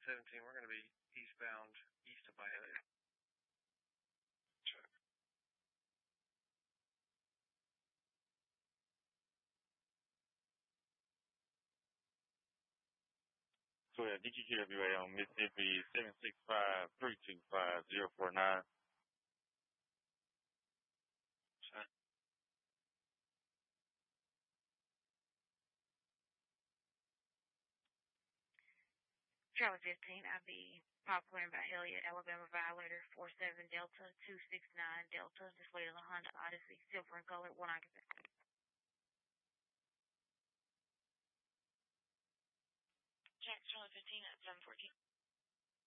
17, we're going to be eastbound, east of Byhead. Check. So yeah, DQQWA on Mississippi 765-325-049. Check. Charlie 15, IB Poplar and Byhalia, Alabama Violator 47 Delta 269 Delta, displayed on the Honda Odyssey, silver in color, 1 occupant. Check, Charlie 15 at 714.